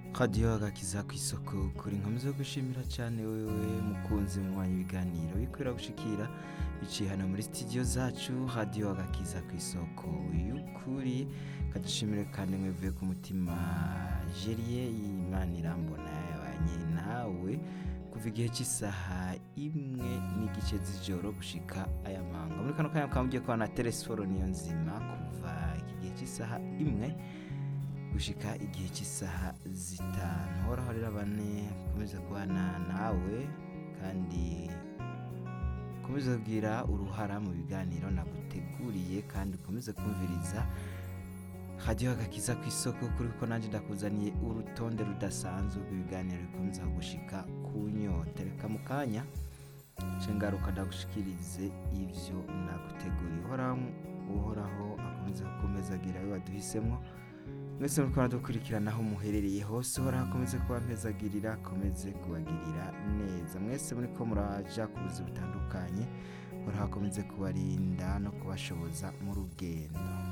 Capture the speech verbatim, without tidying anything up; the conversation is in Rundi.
radiyo agakiza ku isoko kuri nkomeza yo gushimira cyane wewe mukunzi mwanya ibiganiro bikwira gushikira biciye hano muri studio zacu radiyo agakiza ku isoko y'ukuri kadushimire kandi mwivuye ku mutima Jerie Imana irambona yabanye nawe kuva igihe cy'isaha imwe n'igice z'ijoro gushika aya manga muri kano kanya kamugiye kwa na telesforo niyo nzima kuva iki gihe cy'isaha imwe gushika igihe cy'isaha zitanu horaho rero bane komeza kubana nawe kandi komeza kugira uruhara mu biganiro naguteguriye kandi komeza kumviriza radiyo agakiza ku isoko kuri ko nanjye ndakuzaniye urutonde rudasanzwe rw'ibiganiro bikomeza gushika ku nyota reka mu kanya nshingaruka ndagushikirize ivyo naguteguriye uhoraho uhoraho akomeza gukomeza agira we waduhisemo mwese muriko muradukurikirana aho muherereye hose uhoraho akomeze kubampezagirira akomeze kubagirira neza mwese muriko muraja ku buzi butandukanye uhoraho akomeze kubarinda no kubashoboza mu rugendo